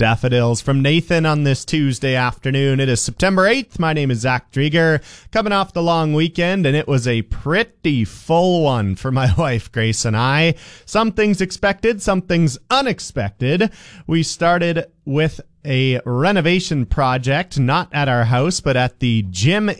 Daffodils from Nathan on this Tuesday afternoon. It is September 8th. My name is Zach Drieger, coming off the long weekend, and it was a pretty full one for my wife, Grace, and I. Some things expected, some things unexpected. We started with a renovation project, not at our house, but at the gym